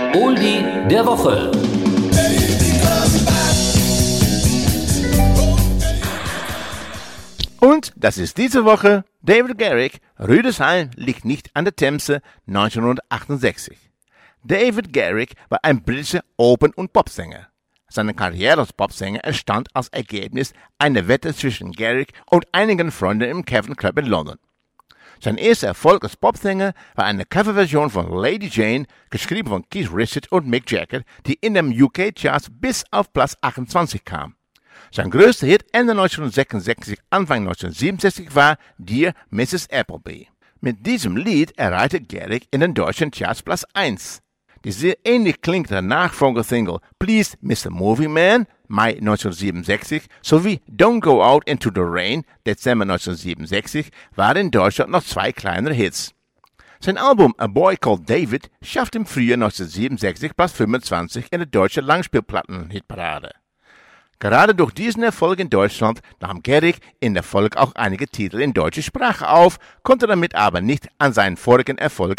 Oldie der Woche. Und das ist diese Woche David Garrick. Rüdesheim liegt nicht an der Themse, 1968. David Garrick war ein britischer Open- und Popsänger. Seine Karriere als Popsänger entstand als Ergebnis einer Wette zwischen Garrick und einigen Freunden im Cavern Club in London. Sein erster Erfolg als Popsänger war eine Coverversion von Lady Jane, geschrieben von Keith Richards und Mick Jagger, die in den UK-Charts bis auf Platz 28 kam. Sein größter Hit Ende 1966, Anfang 1967 war Dear Mrs. Appleby. Mit diesem Lied erreichte Garrick in den deutschen Charts Platz 1. Die sehr ähnlich klingende Nachfolger-Single Please Mr. Movie Man, Mai 1967, sowie Don't Go Out Into the Rain, Dezember 1967, waren in Deutschland noch zwei kleinere Hits. Sein Album A Boy Called David schaffte im Frühjahr 1967 Platz 25 in der deutschen Langspielplatten-Hitparade. Gerade durch diesen Erfolg in Deutschland nahm Garrick in der Folge auch einige Titel in deutscher Sprache auf, konnte damit aber nicht an seinen vorigen Erfolg